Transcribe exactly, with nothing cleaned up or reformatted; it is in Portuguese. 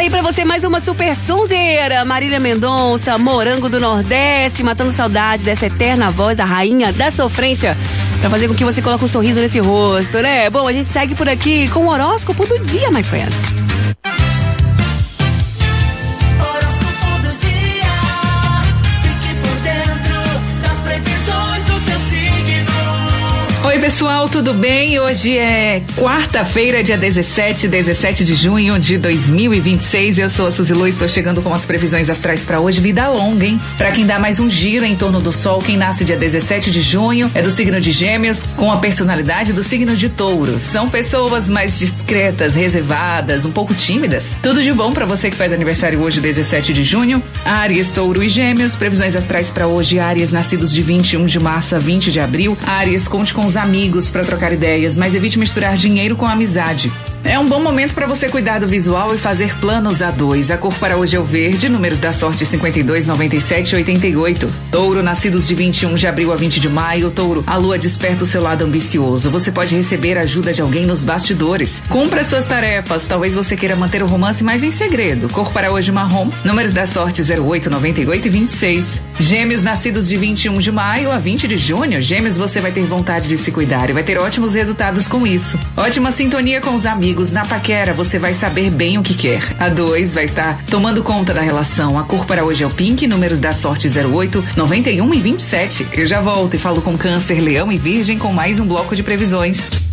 aí pra você mais uma super sonzeira. Marília Mendonça, Morango do Nordeste, matando saudade dessa eterna voz da rainha da sofrência, pra fazer com que você coloque um sorriso nesse rosto, né? Bom, a gente segue por aqui com o horóscopo do dia, my friends. Oi pessoal, tudo bem? Hoje é quarta-feira, dia dezessete, dezessete de junho de dois mil e vinte e seis. Eu sou a Suzy Lu, estou chegando com as previsões astrais para hoje. Vida longa, hein? Para quem dá mais um giro em torno do Sol, quem nasce dia dezessete de junho é do signo de Gêmeos, com a personalidade do signo de Touro. São pessoas mais discretas, reservadas, um pouco tímidas. Tudo de bom para você que faz aniversário hoje, dezessete de junho. Áries, Touro e Gêmeos. Previsões astrais para hoje: Áries, nascidos de vinte e um de março a vinte de abril. Áries, conte com os amigos para trocar ideias, mas evite misturar dinheiro com amizade. É um bom momento para você cuidar do visual e fazer planos a dois. A cor para hoje é o verde, números da sorte cinquenta e dois, noventa e sete e oitenta e oito. Touro, nascidos de vinte e um de abril a vinte de maio. Touro, a lua desperta o seu lado ambicioso. Você pode receber a ajuda de alguém nos bastidores. Cumpra suas tarefas, talvez você queira manter o romance mais em segredo. Cor para hoje marrom, números da sorte zero oito, noventa e oito e vinte e seis. Gêmeos, nascidos de vinte e um de maio a vinte de junho. Gêmeos, você vai ter vontade de se cuidar e vai ter ótimos resultados com isso. Ótima sintonia com os amigos. Na paquera, você vai saber bem o que quer. A dois vai estar tomando conta da relação. A cor para hoje é o pink, números da sorte zero oito, noventa e um e vinte e sete. Eu já volto e falo com Câncer, Leão e Virgem com mais um bloco de previsões.